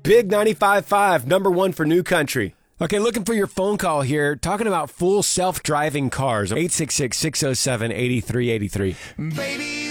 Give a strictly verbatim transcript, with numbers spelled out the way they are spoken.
Big ninety-five point five, number one for New Country. Okay, looking for your phone call here. Talking about full self-driving cars. eight six six, six oh seven, eight three eight three. Baby,